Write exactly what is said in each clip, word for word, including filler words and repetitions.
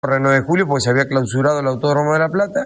el nueve de julio porque se había clausurado el Autódromo de La Plata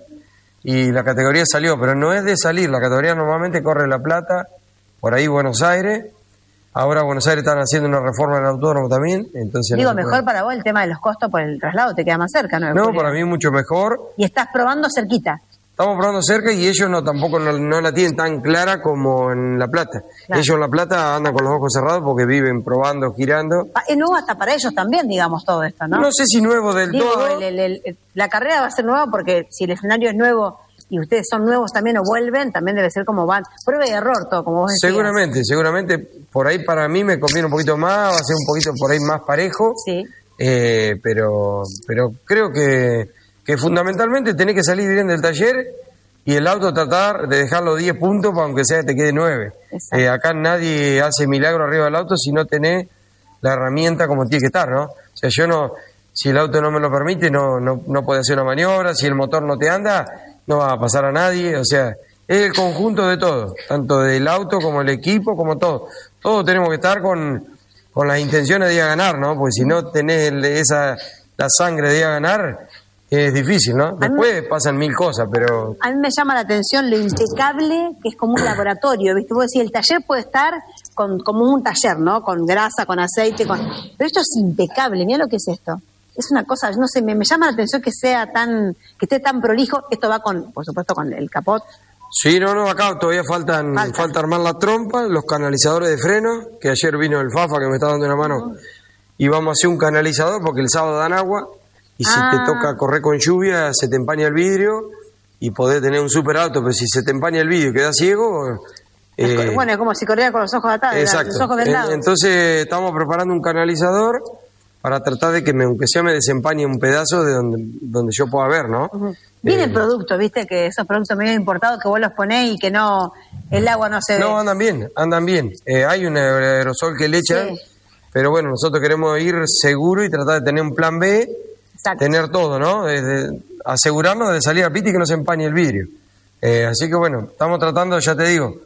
y la categoría salió, pero no es de salir, la categoría normalmente corre La Plata, por ahí Buenos Aires. Ahora Buenos Aires están haciendo una reforma del autódromo también, entonces... Digo, no mejor puede. Para vos el tema de los costos por el traslado, te queda más cerca, ¿no? No, para mí mucho mejor. Y estás probando cerquita. Estamos probando cerca y ellos no tampoco no, no la tienen tan clara como en La Plata. Claro. Ellos en La Plata andan con los ojos cerrados porque viven probando, girando. Es nuevo hasta para ellos también, digamos, todo esto, ¿no? No sé si nuevo del Digo, todo. El, el, el, la carrera va a ser nueva porque si el escenario es nuevo y ustedes son nuevos también o vuelven, también debe ser como van, prueba y error todo, como vos decías. Seguramente, seguramente, por ahí para mí me conviene un poquito más, va a ser un poquito por ahí más parejo, sí. eh, pero pero creo que, que fundamentalmente tenés que salir bien del taller y el auto tratar de dejarlo diez puntos, aunque sea que te quede nueve. Eh, acá nadie hace milagro arriba del auto si no tenés la herramienta como tiene que estar, ¿no? O sea, yo no, si el auto no me lo permite, no, no, no puede hacer una maniobra, si el motor no te anda, no va a pasar a nadie, o sea, es el conjunto de todo, tanto del auto como el equipo, como todo. Todos tenemos que estar con, con las intenciones de ir a ganar, ¿no? Porque si no tenés esa la sangre de ir a ganar, es difícil, ¿no? Después me, pasan mil cosas, pero... A mí me llama la atención lo impecable que es como un laboratorio, ¿viste? Vos decís, el taller puede estar con, como un taller, ¿no? Con grasa, con aceite, con... Pero esto es impecable, mira lo que es esto. Es una cosa, no sé, me, me llama la atención que sea tan, que esté tan prolijo. Esto va con, por supuesto, con el capot. Sí, no, no, acá todavía faltan, falta, falta armar la trompa, los canalizadores de freno, que ayer vino el Fafa que me está dando una mano, uh-huh. y vamos a hacer un canalizador porque el sábado dan agua, y ah. si te toca correr con lluvia, se te empaña el vidrio, y podés tener un super auto, pero si se te empaña el vidrio y quedás ciego... Eh, bueno, es como si corriera con los ojos atados, exacto. los ojos vendados. Entonces estamos preparando un canalizador para tratar de que, me, aunque sea, me desempañe un pedazo de donde, donde yo pueda ver, ¿no? Uh-huh. Vienen eh, productos, ¿viste? Que esos productos medio importados que vos los ponés y que no, el agua no se ve. No, andan bien, andan bien. Eh, hay un aerosol que le echan, sí. pero bueno, nosotros queremos ir seguro y tratar de tener un plan B, exacto. tener todo, ¿no? Desde asegurarnos de salir a pista y que no se empañe el vidrio. Eh, así que bueno, estamos tratando, ya te digo,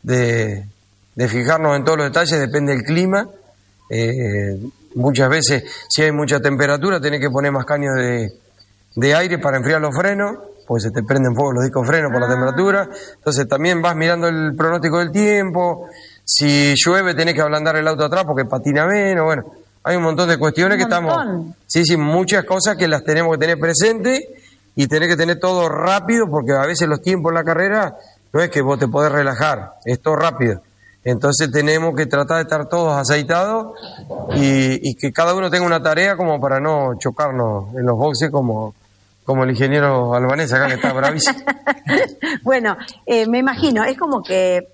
de, de fijarnos en todos los detalles, depende del clima. Eh, muchas veces, si hay mucha temperatura, tenés que poner más caños de, de aire para enfriar los frenos, pues se te prenden fuego los discos frenos por ah. la temperatura. Entonces también vas mirando el pronóstico del tiempo. Si llueve, tenés que ablandar el auto atrás porque patina menos. Bueno, hay un montón de cuestiones que estamos... Sí, sí, muchas cosas que las tenemos que tener presentes y tenés que tener todo rápido porque a veces los tiempos en la carrera no es que vos te podés relajar, es todo rápido. Entonces tenemos que tratar de estar todos aceitados y, y que cada uno tenga una tarea como para no chocarnos en los boxes como, como el ingeniero Albanés acá que está bravísimo. Bueno, eh, me imagino, es como que,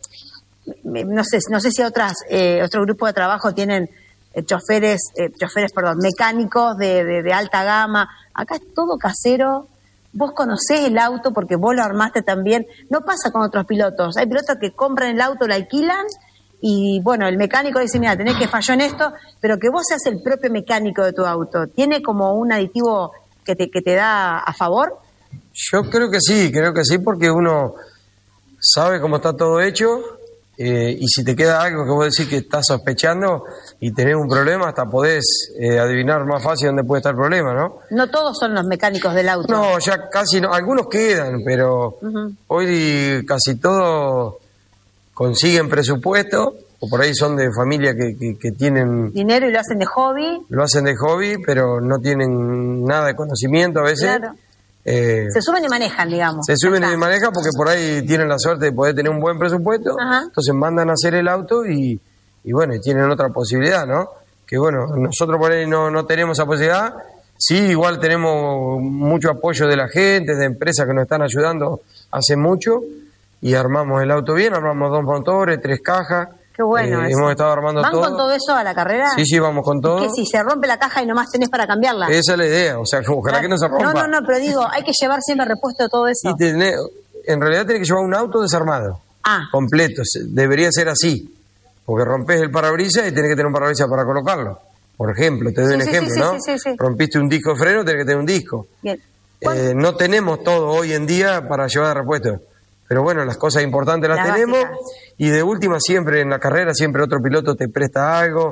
no sé, no sé si otras, eh, otro grupo de trabajo tienen eh, choferes, eh, choferes, perdón, mecánicos de, de, de alta gama. Acá es todo casero. Vos conocés el auto porque vos lo armaste también. No pasa con otros pilotos. Hay pilotos que compran el auto, lo alquilan y, bueno, el mecánico dice, mira, tenés que fallar en esto, pero que vos seas el propio mecánico de tu auto. ¿Tiene como un aditivo que te, que te da a favor? Yo creo que sí, creo que sí, porque uno sabe cómo está todo hecho eh, y si te queda algo que vos decís que estás sospechando y tenés un problema, hasta podés eh, adivinar más fácil dónde puede estar el problema, ¿no? No todos son los mecánicos del auto. No, ya casi no. Algunos quedan, pero uh-huh. hoy casi todos consiguen presupuesto, o por ahí son de familia que, que, que tienen... dinero y lo hacen de hobby. Lo hacen de hobby, pero no tienen nada de conocimiento a veces. Claro. Eh, se suben y manejan, digamos. Se suben y manejan porque por ahí tienen la suerte de poder tener un buen presupuesto, uh-huh. entonces mandan a hacer el auto y... y bueno, y tienen otra posibilidad, ¿no? Que bueno, nosotros por ahí no, no tenemos esa posibilidad, sí, igual tenemos mucho apoyo de la gente, de empresas que nos están ayudando hace mucho, y armamos el auto bien, armamos dos motores, tres cajas. Qué bueno. Eh, hemos estado armando ¿Van todo. ¿Van con todo eso a la carrera? Sí, sí, vamos con todo. Es que si se rompe la caja y nomás tenés para cambiarla. Esa es la idea, o sea, ojalá claro. que no se rompa. No, no, no, pero digo, hay que llevar siempre repuesto de todo eso. Y tener, en realidad tenés que llevar un auto desarmado, ah. completo, debería ser así. Porque rompes el parabrisas y tenés que tener un parabrisas para colocarlo. Por ejemplo, te doy sí, un sí, ejemplo, sí, ¿no? Sí, sí, sí. Rompiste un disco de freno, tenés que tener un disco. Bien. Eh, no tenemos todo hoy en día para llevar de repuesto. Pero bueno, las cosas importantes las la tenemos. Básica. Y de última, siempre en la carrera, siempre otro piloto te presta algo.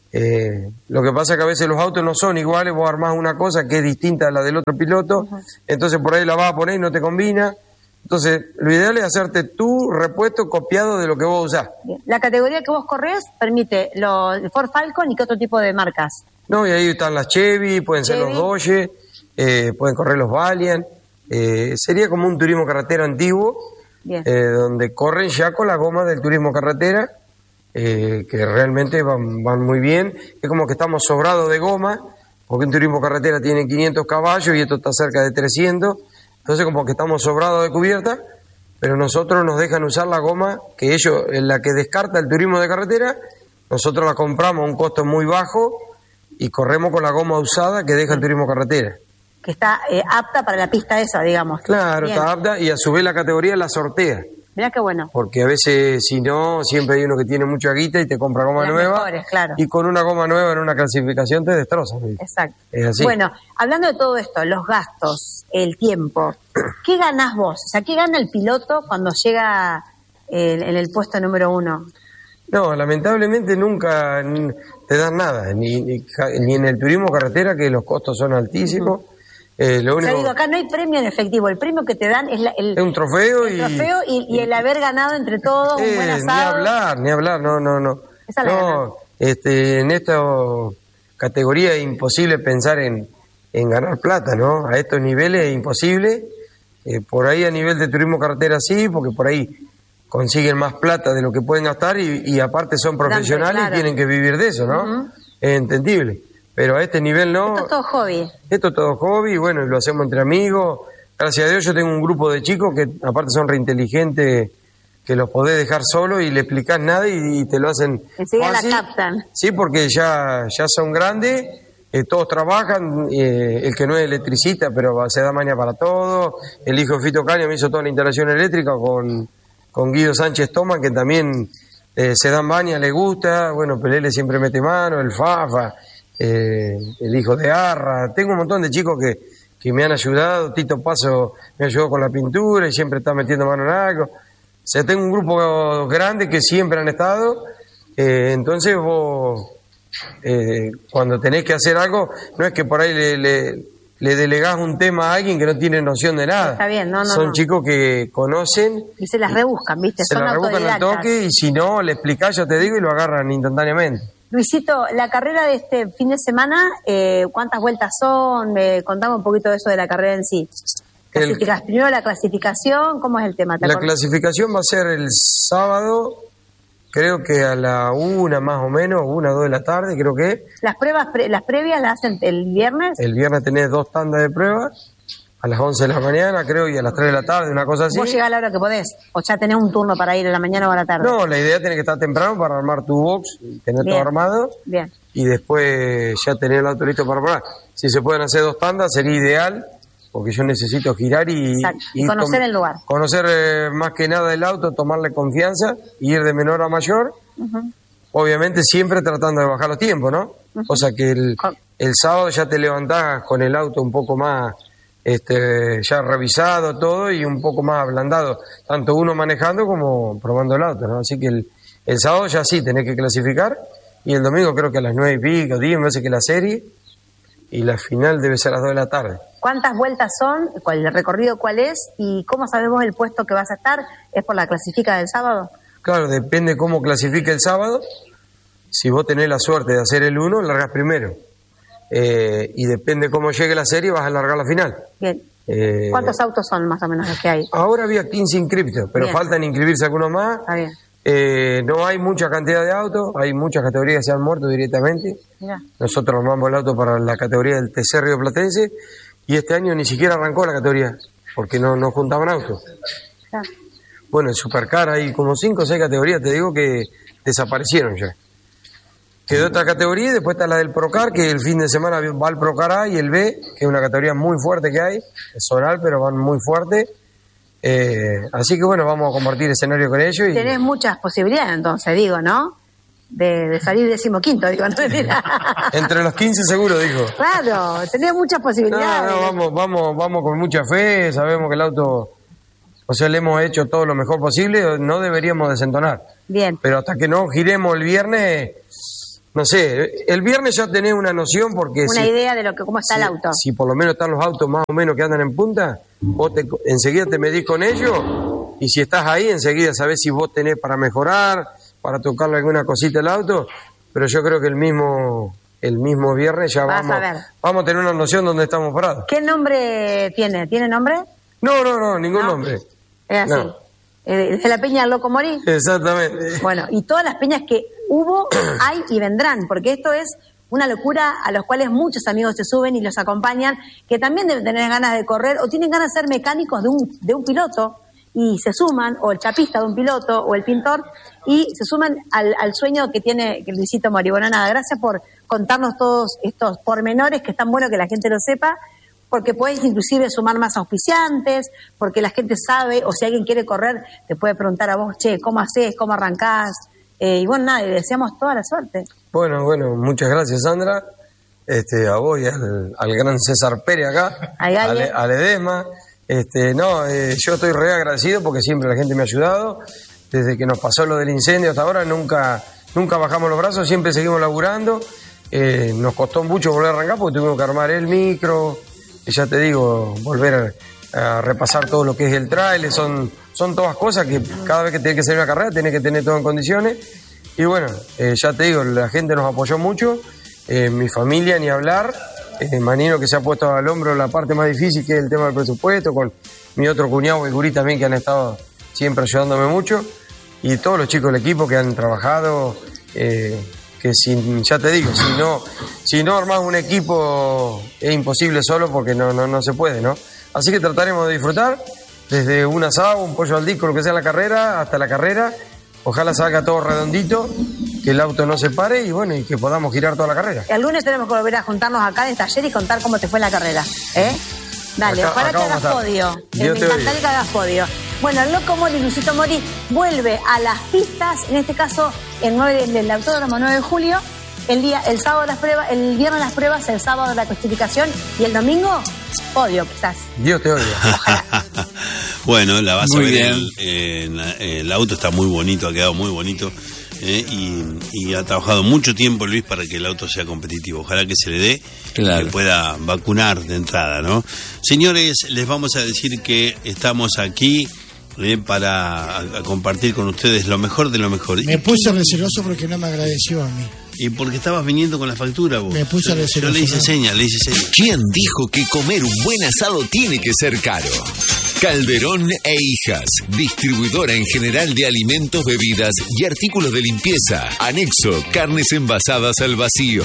Eh, lo que pasa es que a veces los autos no son iguales, vos armás una cosa que es distinta a la del otro piloto, uh-huh. entonces por ahí la vas a poner y no te combina. Entonces, lo ideal es hacerte tu repuesto copiado de lo que vos usás. Bien. La categoría que vos corres permite los Ford Falcon y qué otro tipo de marcas. No, y ahí están las Chevy, pueden Chevy. ser los Dodge, eh, pueden correr los Valiant. Eh, sería como un turismo carretera antiguo, eh, donde corren ya con la goma del turismo carretera, eh, que realmente van, van muy bien. Es como que estamos sobrados de goma, porque un turismo carretera tiene quinientos caballos y esto está cerca de trescientos. Entonces como que estamos sobrados de cubierta, pero nosotros nos dejan usar la goma que ellos, en la que descarta el turismo de carretera, nosotros la compramos a un costo muy bajo y corremos con la goma usada que deja el turismo carretera. Que está eh, apta para la pista esa, digamos. Claro, Bien. está apta y a su vez la categoría la sortea. Mirá qué bueno. Porque a veces, si no, siempre hay uno que tiene mucha guita y te compra goma Las nueva. Mejores, claro. Y con una goma nueva en una clasificación te destroza. Exacto. Es así. Bueno, hablando de todo esto, los gastos, el tiempo, ¿qué ganás vos? O sea, ¿qué gana el piloto cuando llega en, en el puesto número uno? No, lamentablemente nunca te dan nada, ni, ni, ni en el turismo carretera, que los costos son altísimos. Uh-huh. Eh, lo único... O sea, digo, acá no hay premio en efectivo, el premio que te dan es, la, el, es un trofeo, el y, trofeo y, y el haber ganado entre todos eh, un buen asado. Ni hablar, ni hablar, no, no, no. Esa la no este, en esta categoría es imposible pensar en, en ganar plata, ¿no? A estos niveles es imposible. Eh, por ahí a nivel de turismo carretera sí, porque por ahí consiguen más plata de lo que pueden gastar y, y aparte son profesionales claro. y tienen que vivir de eso, ¿no? Uh-huh. Es entendible. Pero a este nivel no. Esto es todo hobby. Esto es todo hobby, y bueno, lo hacemos entre amigos. Gracias a Dios yo tengo un grupo de chicos que aparte son reinteligentes, que los podés dejar solos y le explicás nada y, y te lo hacen enseguida fácil. La captan. Sí, porque ya, ya son grandes, eh, todos trabajan, eh, el que no es electricista, pero se da maña para todo. El hijo de Fito Caña me hizo toda la instalación eléctrica con, con Guido Sánchez Toma, que también eh, se dan maña, le gusta. Bueno, Pelele siempre mete mano, el Fafa. Eh, el hijo de Arra, tengo un montón de chicos que, que me han ayudado. Tito Paso me ayudó con la pintura y siempre está metiendo mano en algo. O sea, tengo un grupo grande que siempre han estado. Eh, entonces vos, eh, cuando tenés que hacer algo, no es que por ahí le, le, le delegás un tema a alguien que no tiene noción de nada. Está bien, no, no. Son no. chicos que conocen. Y se las rebuscan, ¿viste? Se Son las rebuscan al toque y si no, le explicás, ya te digo, y lo agarran instantáneamente. Luisito, la carrera de este fin de semana, eh, ¿cuántas vueltas son? Me contame un poquito de eso de la carrera en sí. El, Primero la clasificación, ¿cómo es el tema? La clasificación va a ser el sábado, creo que a la una más o menos, una o dos de la tarde, creo que. ¿Las pruebas, pre, las previas las hacen el viernes? El viernes tenés dos tandas de pruebas, a las once de la mañana, creo, y a las tres de la tarde, una cosa así. ¿Vos llegás a la hora que podés? ¿O ya tenés un turno para ir a la mañana o a la tarde? No, la idea es tener que estar temprano para armar tu box, tener Bien. todo armado. Bien. Y después ya tener el auto listo para probar. Si se pueden hacer dos tandas, sería ideal, porque yo necesito girar y... y, y conocer el lugar. Conocer eh, más que nada el auto, tomarle confianza, ir de menor a mayor. Uh-huh. Obviamente siempre tratando de bajar los tiempos, ¿no? Uh-huh. O sea que el, el sábado ya te levantás con el auto un poco más... Este, ya revisado todo y un poco más ablandado, tanto uno manejando como probando el auto, ¿no? Así que el, el sábado ya sí tenés que clasificar y el domingo creo que a las nueve y pico, diez, me parece que la serie y la final debe ser a las dos de la tarde. ¿Cuántas vueltas son? ¿Cuál, el recorrido cuál es? ¿Y cómo sabemos el puesto que vas a estar? ¿Es por la clasifica del sábado? Claro, depende cómo clasifique el sábado. Si vos tenés la suerte de hacer el uno, largás primero. Eh, y depende cómo llegue la serie, vas a alargar la final. Bien. Eh, ¿Cuántos autos son más o menos los que hay? Ahora había quince inscriptos, pero bien. Faltan inscribirse algunos más. Está bien. Eh, no hay mucha cantidad de autos, hay muchas categorías que se han muerto directamente. Mirá. Nosotros armamos el auto para la categoría del T C Río Platense y este año ni siquiera arrancó la categoría, porque no, no juntaban autos. Claro. Bueno, en Supercar hay como cinco o seis categorías, te digo, que desaparecieron ya. Quedó otra categoría y después está la del Procar, que el fin de semana va al Procar A y el B, que es una categoría muy fuerte que hay, es zonal, pero van muy fuerte. Eh, así que bueno, vamos a compartir escenario con ellos. Y... Tenés muchas posibilidades entonces, digo, ¿no? De, de salir decimoquinto, digo, no mentira. Entre los quince seguro, dijo. Claro, tenés muchas posibilidades. No, no, vamos, vamos, vamos con mucha fe, sabemos que el auto, o sea, le hemos hecho todo lo mejor posible, no deberíamos desentonar. Bien. Pero hasta que no giremos el viernes... no sé, el viernes ya tenés una noción porque... Una si, idea de lo que cómo está si, el auto. Si por lo menos están los autos más o menos que andan en punta, vos te, enseguida te medís con ellos y si estás ahí enseguida sabés si vos tenés para mejorar, para tocarle alguna cosita al auto, pero yo creo que el mismo el mismo viernes ya Vas vamos a ver. vamos a tener una noción donde estamos parados. ¿Qué nombre tiene? ¿Tiene nombre? No, no, no, ningún ¿No? nombre. Es así. No. Eh, ¿De la Peña del Loco Mori? Exactamente. Bueno, y todas las peñas que hubo, hay y vendrán, porque esto es una locura a los cuales muchos amigos se suben y los acompañan, que también deben tener ganas de correr o tienen ganas de ser mecánicos de un, de un piloto y se suman, o el chapista de un piloto o el pintor, y se suman al, al sueño que tiene que Luisito Mori. Bueno, nada, gracias por contarnos todos estos pormenores que es tan bueno que la gente lo sepa, porque puedes inclusive sumar más auspiciantes, porque la gente sabe, o si alguien quiere correr, te puede preguntar a vos, che, ¿cómo haces? ¿Cómo arrancás? Eh, y bueno, nada, le deseamos toda la suerte. Bueno, bueno, muchas gracias, Sandra. Este, a vos y al, al gran César Pérez acá, al, al Edesma. Este, no, eh, yo estoy re agradecido porque siempre la gente me ha ayudado. Desde que nos pasó lo del incendio hasta ahora nunca, nunca bajamos los brazos, siempre seguimos laburando. Eh, nos costó mucho volver a arrancar porque tuvimos que armar el micro, y ya te digo, volver a, a repasar todo lo que es el trailer. Son, son todas cosas que cada vez que tenés que hacer una carrera tenés que tener todo en condiciones. Y bueno, eh, ya te digo, la gente nos apoyó mucho, eh, mi familia ni hablar, eh, Manino que se ha puesto al hombro la parte más difícil que es el tema del presupuesto, con mi otro cuñado, el Gurí también, que han estado siempre ayudándome mucho, y todos los chicos del equipo que han trabajado, eh, que sin, ya te digo, si no, si no armás un equipo es imposible solo porque no, no, no se puede, ¿no? Así que trataremos de disfrutar desde un asado, un pollo al disco, lo que sea la carrera, hasta la carrera. Ojalá salga todo redondito, que el auto no se pare y bueno, y que podamos girar toda la carrera. El lunes tenemos que volver a juntarnos acá en el taller y contar cómo te fue la carrera, ¿eh? Dale, Acá- ojalá acá que vamos hagas a estar. podio. Dios Eh, me te encantaría oiga. que hagas podio. Bueno, el Loco Mori, Luisito Mori, vuelve a las pistas, en este caso en nueve, en el Autódromo nueve de julio, el día, el sábado las pruebas, el viernes las pruebas, el sábado la clasificación y el domingo, podio quizás. Dios te oiga. Bueno, la vas Muy a ver. bien. El, eh, en la- el auto está muy bonito, ha quedado muy bonito. eh, y, y ha trabajado mucho tiempo Luis para que el auto sea competitivo. Ojalá que se le dé, Claro. que pueda vacunar de entrada, ¿no? Señores, les vamos a decir que estamos aquí eh, para a- a compartir con ustedes lo mejor de lo mejor. Me puse receloso porque no me agradeció a mí. Y porque estabas viniendo con la factura vos. Me puse yo, receloso, yo le hice ¿no? señas, le hice señas. ¿Quién dijo que comer un buen asado tiene que ser caro? Calderón e Hijas, distribuidora en general de alimentos, bebidas y artículos de limpieza. Anexo, carnes envasadas al vacío.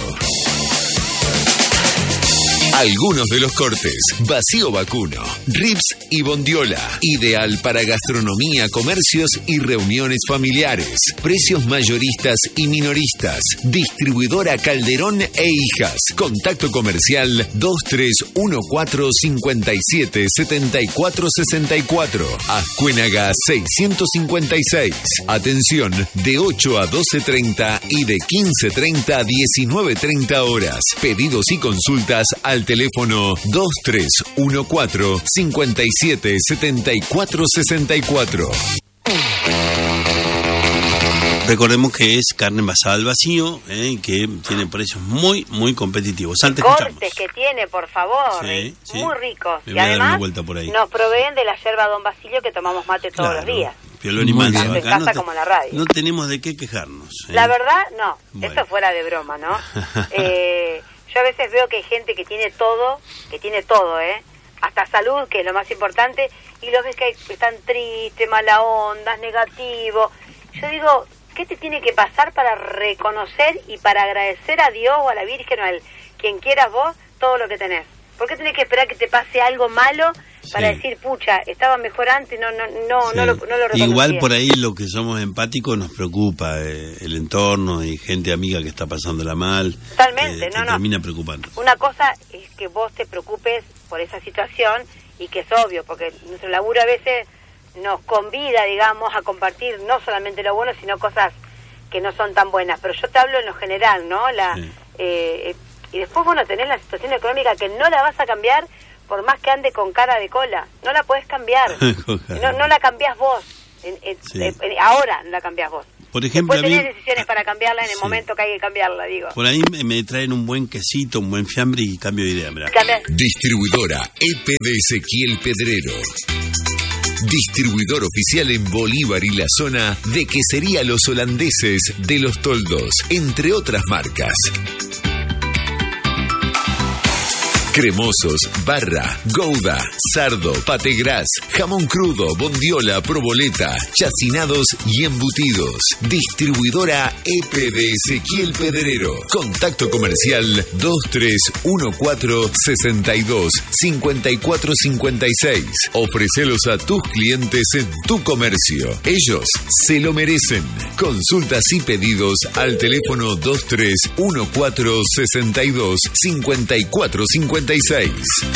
Algunos de los cortes: vacío vacuno, ribs y bondiola. Ideal para gastronomía, comercios y reuniones familiares. Precios mayoristas y minoristas. Distribuidora Calderón e Hijas. Contacto comercial dos tres uno cuatro cinco siete siete cuatro seis cuatro. Azcuénaga seiscientos cincuenta y seis. Atención, de ocho a doce treinta y de quince treinta a diecinueve treinta horas. Pedidos y consultas al teléfono dos tres uno cuatro cinco siete siete cuatro seis cuatro. Recordemos que es carne envasada al vacío, eh, que tiene precios muy, muy competitivos. Antes escuchamos. Cortes que tiene, por favor, Sí, eh, sí. muy ricos. Me Y voy a dar una además vuelta por ahí. nos proveen de la yerba Don Basilio que tomamos mate todos Claro, los días. Piolón y Muy Manso, bien. Tanto en acá no casa te- como en la radio. No tenemos de qué quejarnos. eh. La verdad, no. Bueno. Esto fuera de broma, ¿no? eh, yo a veces veo que hay gente que tiene todo, que tiene todo, ¿eh? Hasta salud, que es lo más importante, y los ves que hay- están tristes, mala onda, negativos. Yo digo, ¿qué te tiene que pasar para reconocer y para agradecer a Dios o a la Virgen o a quien quieras vos todo lo que tenés? ¿Por qué tenés que esperar que te pase algo malo para Sí. decir, pucha, estaba mejor antes, no, no, no, Sí. no lo, no lo reconocía? Igual por ahí lo que somos empáticos nos preocupa, eh, el entorno y gente amiga que está pasándola mal. Totalmente, eh, te no, no. termina preocupando. Una cosa es que vos te preocupes por esa situación y que es obvio, porque nuestro laburo a veces nos convida, digamos, a compartir no solamente lo bueno, sino cosas que no son tan buenas. Pero yo te hablo en lo general, ¿no? La, Sí. eh, eh, y después, bueno, tenés la situación económica que no la vas a cambiar por más que ande con cara de cola. No la podés cambiar. Con cara. no, no la cambiás vos. En- en- Sí. eh, eh, ahora no la cambiás vos. Por ejemplo, Después tenés a mí, decisiones para cambiarla en el sí. momento que hay que cambiarla, digo. Por ahí me traen un buen quesito, un buen fiambre y cambio de idea, mirá. Cambiar. Distribuidora E P de Ezequiel Pedrero. Distribuidor oficial en Bolívar y la zona de Quesería Los Holandeses de Los Toldos, entre otras marcas. Cremosos, barra, gouda, sardo, pategras, jamón crudo, bondiola, proboleta, chacinados y embutidos. Distribuidora E P de Ezequiel Pedrero. Contacto comercial dos tres uno cuatro, seis dos, cinco cuatro cinco seis. Ofrécelos a tus clientes en tu comercio. Ellos se lo merecen. Consultas y pedidos al teléfono dos tres uno cuatro, seis dos, cinco cuatro cinco seis.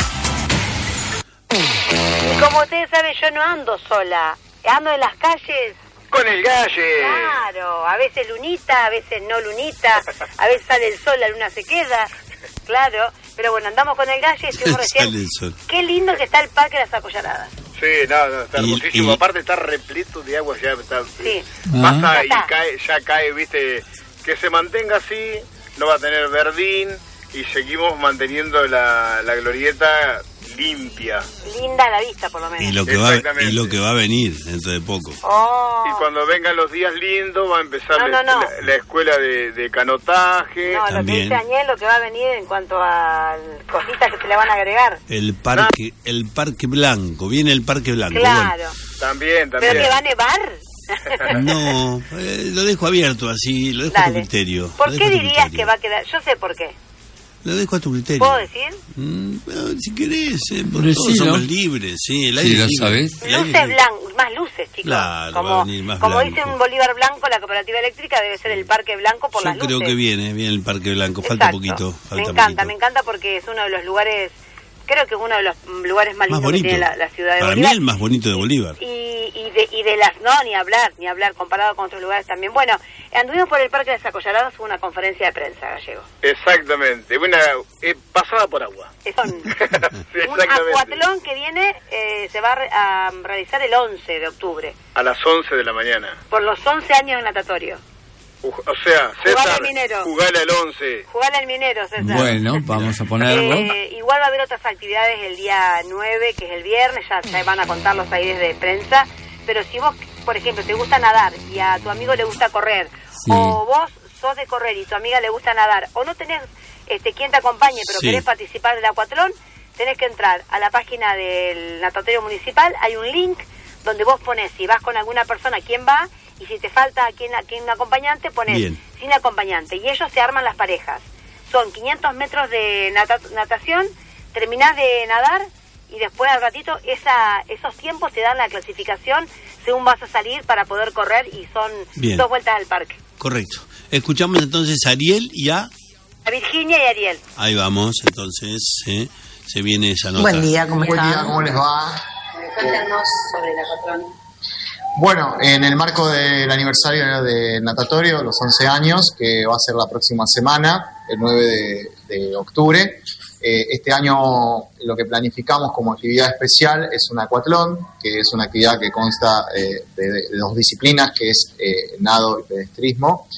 Y como ustedes saben, yo no ando sola, ando en las calles. Con el galle. Claro, a veces lunita, a veces no lunita, a veces sale el sol, la luna se queda, claro. Pero bueno, andamos con el galle, estuvimos recién. Sale el sol. Qué lindo que está el Parque de las Acollaradas. Sí, no, no, está Y- hermosísimo. y- Aparte está repleto de agua, ya está. Sí. Pasa Ya y está. cae, ya cae, viste, que se mantenga así, no va a tener verdín y seguimos manteniendo la, la glorieta limpia. Linda a la vista, por lo menos. Y lo que va Exactamente. y lo que va a venir dentro de poco. Oh. Y cuando vengan los días lindos va a empezar No, la, no, no. la- la escuela de, de canotaje. No, lo que También. dice Daniel, lo que va a venir en cuanto a cositas que se le van a agregar. El parque, el parque blanco, viene el parque blanco. Claro. También, ¿Pero también. que va a nevar? Bueno, no, eh, lo dejo abierto así, lo dejo a tu Dale. criterio. ¿Por lo dejo qué a tu dirías criterio. que va a quedar? Yo sé por qué. Lo dejo a tu criterio. ¿Puedo decir? Mm, bueno, si querés, eh, por Decilo. todos somos libres, sí, el Sí, aire lo libre. sabés. El aire Luces libre. blancas, más luces, chicos. Claro, va a como venir más como blanco. dice un Bolívar Blanco, la cooperativa eléctrica debe ser el Parque Blanco por Yo las luces. creo que viene, viene el parque blanco, falta Exacto. poquito. Falta me encanta, poquito. me encanta porque es uno de los lugares, creo que es uno de los lugares más Más lindos que bonito. tiene la, la ciudad de Para Bolívar. mí el más bonito de Bolívar. Y, y, de, y de las, no, ni hablar, ni hablar, comparado con otros lugares también. Bueno, anduvimos por el Parque de las Acollaradas, hubo una conferencia de prensa, Gallego. Exactamente. Una eh, pasada por agua. Son Sí, un exactamente. acuatlón que viene, eh, se va a, re- a realizar el once de octubre, A las once de la mañana. por los once años del natatorio. U- O sea, Jugale César, al minero. jugale al once. Jugar al minero, César. Bueno, vamos a ponerlo. Eh, igual va a haber otras actividades el día nueve, que es el viernes, ya se van a contar los aires de prensa, pero si vos, por ejemplo, te gusta nadar y a tu amigo le gusta correr, Sí. o vos sos de correr y tu amiga le gusta nadar, o no tenés este quien te acompañe, pero Sí. querés participar del acuatlón, tenés que entrar a la página del natatorio municipal, hay un link donde vos pones si vas con alguna persona, quién va, y si te falta quién, quién acompañante, pones Bien. sin acompañante, y ellos se arman las parejas. Son quinientos metros de nata- natación, terminás de nadar y después al ratito esa, esos tiempos te dan la clasificación según vas a salir para poder correr y son Bien. dos vueltas al parque. Correcto. Escuchamos entonces a Ariel y a... A Virginia y Ariel. Ahí vamos, entonces eh, se viene esa nota. Buen día, ¿cómo Buen día, están? ¿cómo les va? Cuéntanos sobre la patrona. Bueno, en el marco del aniversario del natatorio, los once años, que va a ser la próxima semana, el nueve de, de octubre, eh, este año lo que planificamos como actividad especial es un acuatlón, que es una actividad que consta eh, de, de dos disciplinas, que es eh, nado y pedestrismo,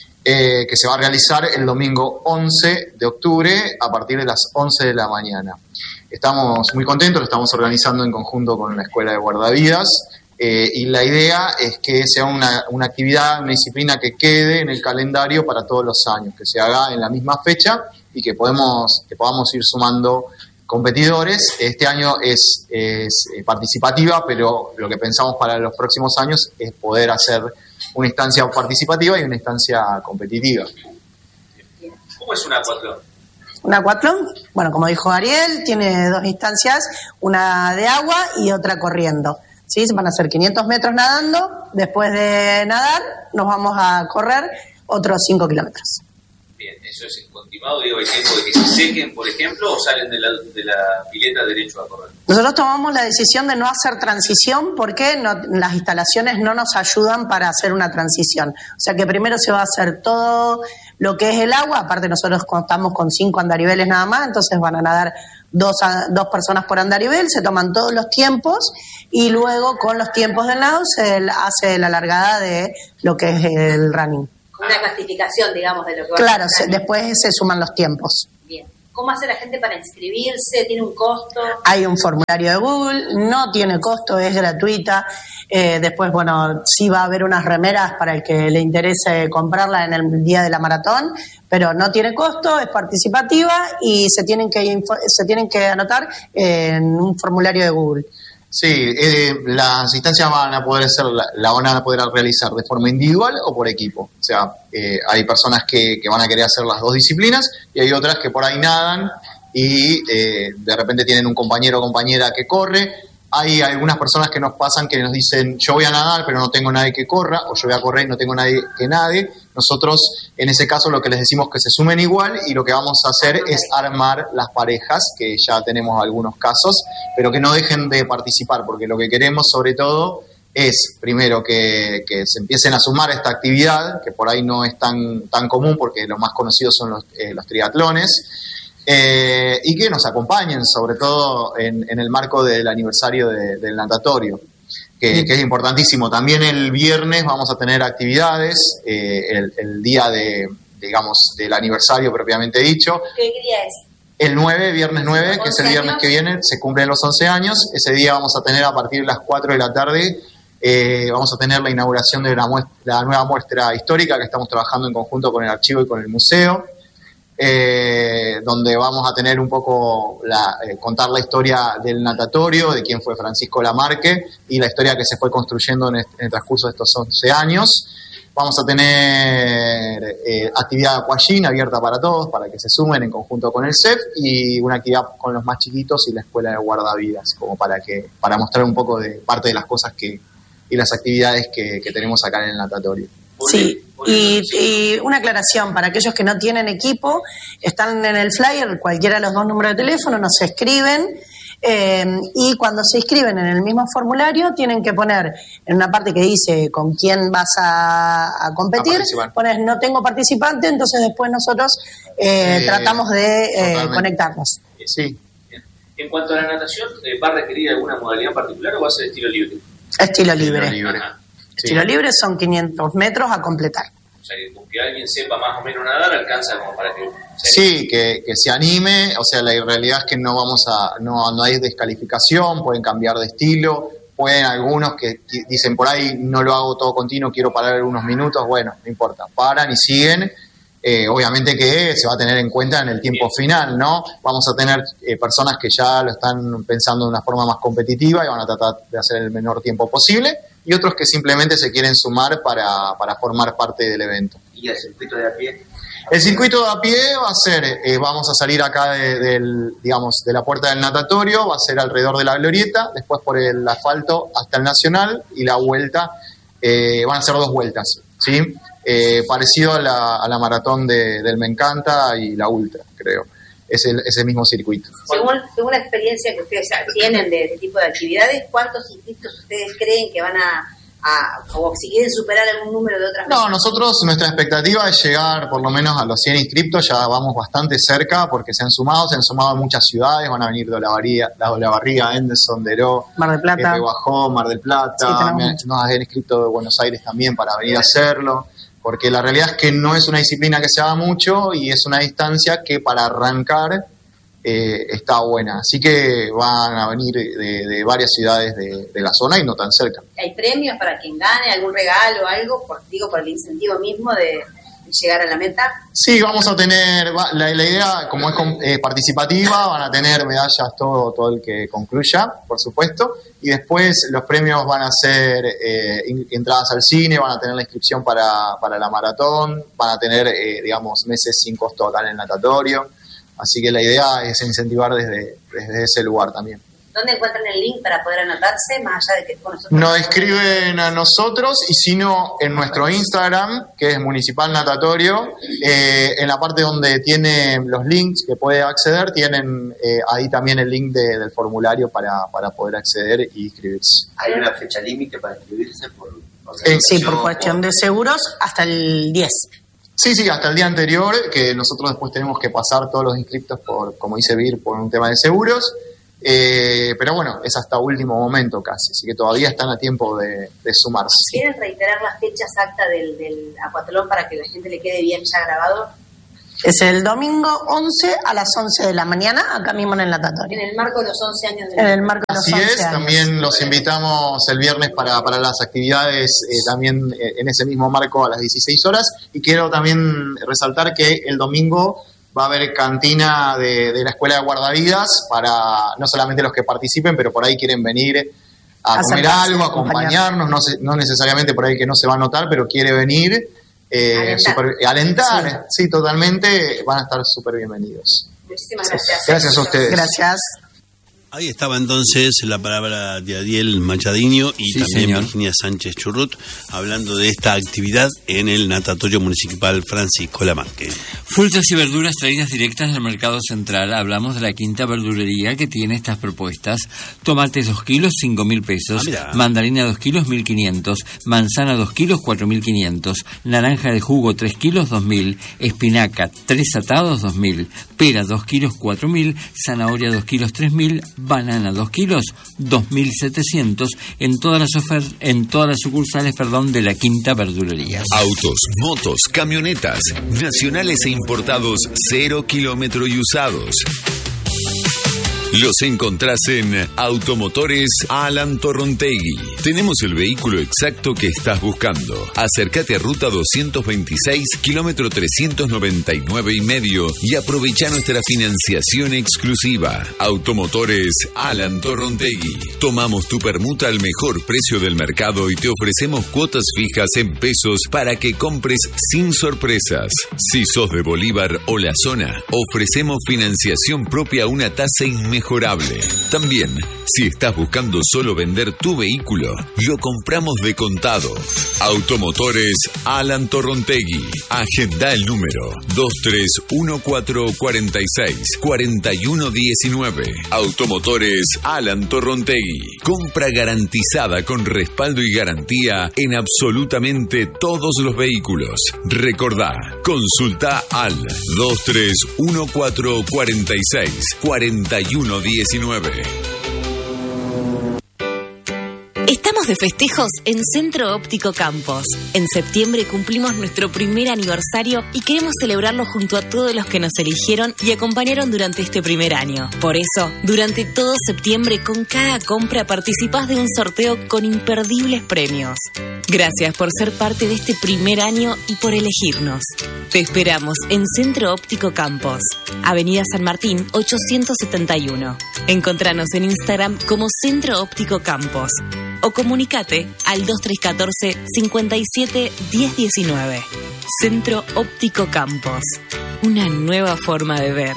eh, que se va a realizar el domingo once de octubre a partir de las once de la mañana. Estamos muy contentos, lo estamos organizando en conjunto con la Escuela de Guardavidas, eh, y la idea es que sea una, una actividad, una disciplina que quede en el calendario para todos los años, que se haga en la misma fecha y que, podemos, que podamos ir sumando competidores. Este año es, es participativa, pero lo que pensamos para los próximos años es poder hacer una instancia participativa y una instancia competitiva. ¿Cómo es un acuatlón? Un acuatlón, bueno, como dijo Ariel, tiene dos instancias, una de agua y otra corriendo. ¿Sí? Van a ser quinientos metros nadando, después de nadar nos vamos a correr otros cinco kilómetros. Bien, eso es continuado, digo, el tiempo de que se sequen, por ejemplo, o salen de la, de la pileta derecho a correr. Nosotros tomamos la decisión de no hacer transición porque no, las instalaciones no nos ayudan para hacer una transición. O sea que primero se va a hacer todo lo que es el agua, aparte nosotros contamos con cinco andariveles nada más, entonces van a nadar dos, a, dos personas por andarivel, se toman todos los tiempos y luego con los tiempos del nado se hace la largada de lo que es el running. Una clasificación, digamos, de lo que va Claro, a se, después se suman los tiempos. Bien. ¿Cómo hace la gente para inscribirse? ¿Tiene un costo? Hay un formulario de Google, no tiene costo, es gratuita. Eh, después, bueno, sí va a haber unas remeras para el que le interese comprarla en el día de la maratón, pero no tiene costo, es participativa y se tienen que info- se tienen que anotar en un formulario de Google. Sí, eh, las asistencias van a poder ser, la, la van a poder realizar de forma individual o por equipo. O sea, eh, hay personas que, que van a querer hacer las dos disciplinas y hay otras que por ahí nadan y eh, de repente tienen un compañero o compañera que corre. Hay algunas personas que nos pasan que nos dicen, yo voy a nadar pero no tengo nadie que corra, o yo voy a correr y no tengo nadie que nade. Nosotros, en ese caso, lo que les decimos es que se sumen igual y lo que vamos a hacer es armar las parejas, que ya tenemos algunos casos, pero que no dejen de participar, porque lo que queremos sobre todo es, primero, que, que se empiecen a sumar a esta actividad, que por ahí no es tan, tan común, porque lo más conocidos son los, eh, los triatlones, eh, y que nos acompañen, sobre todo en, en el marco del aniversario de, del natatorio. Que, que es importantísimo. También el viernes vamos a tener actividades, eh, el, el día de, digamos, del aniversario propiamente dicho. ¿Qué día es? El nueve, viernes nueve, que es el viernes que viene, se cumplen los once años. Ese día vamos a tener a partir de las cuatro de la tarde, eh, vamos a tener la inauguración de la, muestra, la nueva muestra histórica que estamos trabajando en conjunto con el archivo y con el museo. Eh, donde vamos a tener un poco, la, eh, contar la historia del natatorio, de quién fue Francisco Lamarque y la historia que se fue construyendo en, este, en el transcurso de estos once años. Vamos a tener eh, actividad aquagym abierta para todos, para que se sumen en conjunto con el C E F, y una actividad con los más chiquitos y la escuela de guardavidas, como para que para mostrar un poco de parte de las cosas que y las actividades que, que tenemos acá en el natatorio. Sí, y, y una aclaración, para aquellos que no tienen equipo, están en el flyer, cualquiera de los dos números de teléfono, nos escriben, eh, y cuando se inscriben en el mismo formulario, tienen que poner en una parte que dice con quién vas a, a competir, a pones no tengo participante, entonces después nosotros eh, eh, tratamos de eh, conectarnos. Sí. En cuanto a la natación, ¿va a requerir alguna modalidad en particular o va a ser estilo libre? Estilo libre. Estilo libre. Estilo Sí. libre son quinientos metros a completar. O sea, que con que alguien sepa más o menos nadar alcanza como para que... Sí, que, que se anime, o sea, la realidad es que no vamos a, no, no hay descalificación, pueden cambiar de estilo, pueden algunos que dicen por ahí no lo hago todo continuo, quiero parar unos minutos, bueno, no importa, paran y siguen. Eh, obviamente que se va a tener en cuenta en el tiempo final, ¿no? Vamos a tener eh, personas que ya lo están pensando de una forma más competitiva y van a tratar de hacer el menor tiempo posible, y otros que simplemente se quieren sumar para, para formar parte del evento. ¿Y el circuito de a pie? El circuito de a pie va a ser, eh, vamos a salir acá de, del, digamos, de la puerta del natatorio, va a ser alrededor de la glorieta, después por el asfalto hasta el Nacional, y la vuelta, eh, van a ser dos vueltas, ¿sí? Eh, parecido a la, a la maratón de, del Me Encanta y la Ultra, creo. Es el, ese mismo circuito. Según, según la experiencia que ustedes tienen de este tipo de actividades, ¿cuántos inscritos ustedes creen que van a, a o si quieren superar algún número de otras? No, nosotros, nuestra expectativa es llegar por lo menos a los cien inscriptos, ya vamos bastante cerca porque se han sumado, se han sumado en muchas ciudades, van a venir de Olavarría, la Olavarría, Henderson, Deró, Mar del Plata, Guajó, Mar del Plata, sí, me, nos han inscrito de Buenos Aires también para venir a hacerlo. Porque la realidad es que no es una disciplina que se haga mucho y es una distancia que para arrancar eh, está buena. Así que van a venir de, de varias ciudades de, de la zona y no tan cerca. ¿Hay premios para quien gane, algún regalo o algo? Por, digo, por el incentivo mismo de, de llegar a la meta. Sí, vamos a tener, la, la idea como es eh, participativa, van a tener medallas todo, todo el que concluya, por supuesto. Y después los premios van a ser eh, entradas al cine, van a tener la inscripción para, para la maratón, van a tener, eh, digamos, meses sin costo acá en el natatorio. Así que la idea es incentivar desde, desde ese lugar también. ¿Dónde encuentran el link para poder anotarse, más allá de que con nosotros? Nos escriben a nosotros y si no, en nuestro Instagram, que es Municipal Natatorio, eh, en la parte donde tiene los links que puede acceder, tienen eh, ahí también el link de, del formulario para, para poder acceder y inscribirse. ¿Hay una fecha límite para inscribirse? Por, por eh, sí, por cuestión de seguros, hasta el diez. Sí, sí, hasta el día anterior, que nosotros después tenemos que pasar todos los inscriptos por, como dice Vir, por un tema de seguros. Eh, pero bueno, es hasta último momento casi, así que todavía están a tiempo de, de sumarse. ¿Quieren reiterar la fecha exacta del, del acuatlón para que la gente le quede bien ya grabado? Es el domingo once a las once de la mañana, acá mismo en el natatorio. En el marco de los once años de En el marco de los Así once es, años. también los invitamos el viernes para, para las actividades, eh, también eh, en ese mismo marco a las dieciséis horas. Y quiero también resaltar que el domingo va a haber cantina de, de la Escuela de Guardavidas para no solamente los que participen, pero por ahí quieren venir a comer algo, a acompañarnos, no, se, no necesariamente por ahí que no se va a notar, pero quiere venir. Eh, alentar, super, alentar sí. sí, totalmente, van a estar súper bienvenidos. Muchísimas gracias. Gracias a ustedes. Gracias. Ahí estaba entonces la palabra de Adiel Machadiño y sí, también señor. Virginia Sánchez Churrut hablando de esta actividad en el Natatorio Municipal Francisco Lamarque. Frutas y verduras traídas directas del mercado central. Hablamos de la quinta verdulería que tiene estas propuestas. Tomates dos kilos, cinco mil pesos. Ah, mandarina dos kilos, mil quinientos. Manzana dos kilos, cuatro mil quinientos. Naranja de jugo tres kilos, dos mil. Espinaca tres atados, dos mil. Pera dos kilos, cuatro mil. Zanahoria dos kilos, tres mil. Banana dos kilos, dos mil setecientos en todas las ofer- en todas las sucursales, perdón, de la quinta verdulería. Autos, motos, camionetas, nacionales e importados, cero kilómetro y usados. Los encontrás en Automotores Alan Torrontegui. Tenemos el vehículo exacto que estás buscando. Acércate a ruta doscientos veintiséis, kilómetro trescientos noventa y nueve y medio y aprovecha nuestra financiación exclusiva. Automotores Alan Torrontegui. Tomamos tu permuta al mejor precio del mercado y te ofrecemos cuotas fijas en pesos para que compres sin sorpresas. Si sos de Bolívar o la zona, ofrecemos financiación propia a una tasa inmejorable. También, si estás buscando solo vender tu vehículo, lo compramos de contado. Automotores Alan Torrontegui. Agenda el número dos tres uno cuatro cuatro seis cuatro uno uno nueve. Automotores Alan Torrontegui. Compra garantizada con respaldo y garantía en absolutamente todos los vehículos. Recordá, consulta al dos tres uno cuatro cuatro seis cuatro uno uno nueve. Estamos de festejos en Centro Óptico Campos. En septiembre cumplimos nuestro primer aniversario y queremos celebrarlo junto a todos los que nos eligieron y acompañaron durante este primer año. Por eso, durante todo septiembre, con cada compra participás de un sorteo con imperdibles premios. Gracias por ser parte de este primer año y por elegirnos. Te esperamos en Centro Óptico Campos, Avenida San Martín ochocientos setenta y uno. Encontranos en Instagram como Centro Óptico Campos o comunicate al dos tres uno cuatro, cinco siete, uno cero uno nueve. Centro Óptico Campos, una nueva forma de ver.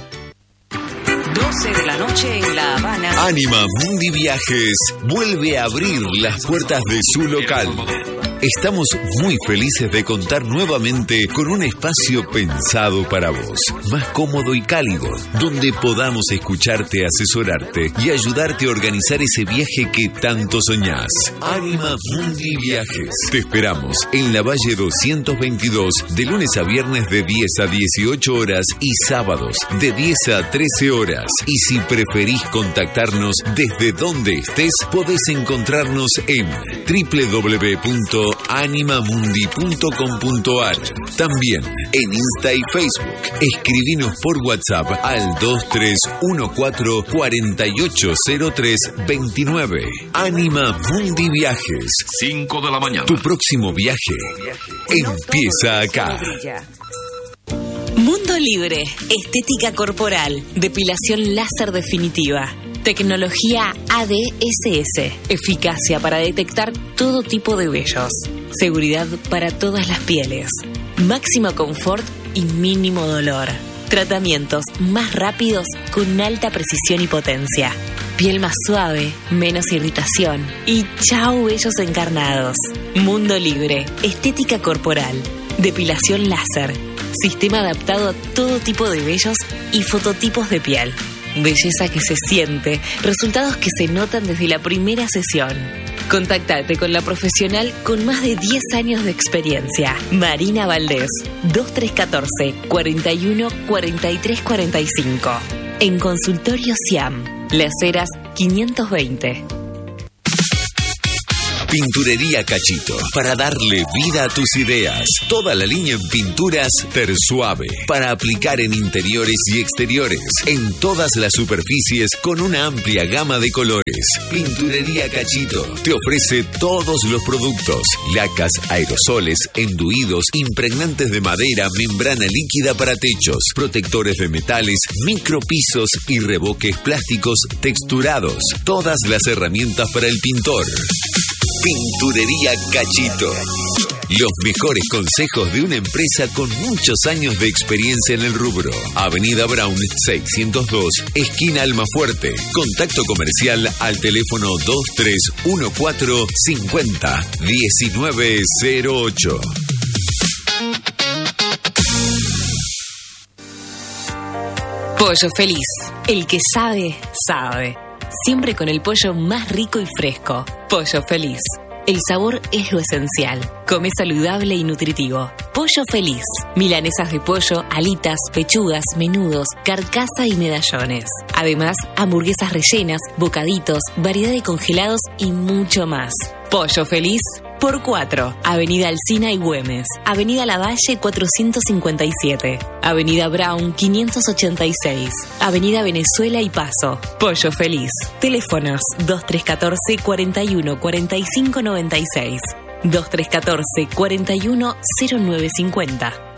doce de la noche en La Habana. Anima Mundi Viajes vuelve a abrir las puertas de su local. Estamos muy felices de contar nuevamente con un espacio pensado para vos, más cómodo y cálido, donde podamos escucharte, asesorarte y ayudarte a organizar ese viaje que tanto soñás. Anima Mundi Viajes. Te esperamos en la Valle doscientos veintidós, de lunes a viernes de diez a dieciocho horas y sábados de diez a trece horas. Y si preferís contactarnos desde donde estés, podés encontrarnos en doble u doble u doble u punto animamundi punto com punto a r. También en Insta y Facebook. Escribinos por WhatsApp al dos tres uno cuatro, cuatro ocho cero tres, dos nueve. Anima Mundi Viajes. cinco de la mañana. Tu próximo viaje empieza acá. Mundo Libre, estética corporal, depilación láser definitiva, tecnología A D S S, eficacia para detectar todo tipo de vellos, seguridad para todas las pieles, máximo confort y mínimo dolor, tratamientos más rápidos con alta precisión y potencia, piel más suave, menos irritación y chao vellos encarnados. Mundo Libre, estética corporal, depilación láser, sistema adaptado a todo tipo de vellos y fototipos de piel. Belleza que se siente, resultados que se notan desde la primera sesión. Contactate con la profesional con más de diez años de experiencia. Marina Valdés, dos tres uno cuatro, cuarenta y uno, cuarenta y tres cuarenta y cinco. En Consultorio Siam, Las Heras quinientos veinte. Pinturería Cachito, para darle vida a tus ideas. Toda la línea en pinturas Tersuave, para aplicar en interiores y exteriores, en todas las superficies con una amplia gama de colores. Pinturería Cachito te ofrece todos los productos: lacas, aerosoles, enduidos, impregnantes de madera, membrana líquida para techos, protectores de metales, micropisos y revoques plásticos texturados. Todas las herramientas para el pintor. Pinturería Cachito. Los mejores consejos de una empresa con muchos años de experiencia en el rubro. Avenida Brown seiscientos dos, esquina Almafuerte. Contacto comercial al teléfono dos tres uno cuatro cincuenta diecinueve cero ocho. Pollo Feliz. El que sabe, sabe. Siempre con el pollo más rico y fresco. Pollo Feliz. El sabor es lo esencial. Come saludable y nutritivo. Pollo Feliz. Milanesas de pollo, alitas, pechugas, menudos, carcasa y medallones. Además, hamburguesas rellenas, bocaditos, variedad de congelados y mucho más. Pollo Feliz por cuatro. Avenida Alsina y Güemes. Avenida Lavalle cuatrocientos cincuenta y siete. Avenida Brown quinientos ochenta y seis. Avenida Venezuela y Paso. Pollo Feliz. Teléfonos dos tres uno cuatro, cuarenta y uno, cuarenta y cinco noventa y seis. dos tres uno cuatro, cuarenta y uno, cero nueve cincuenta.